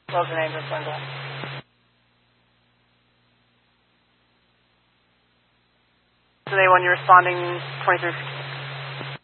Logan Angels, Linda. Today when you're responding 2315.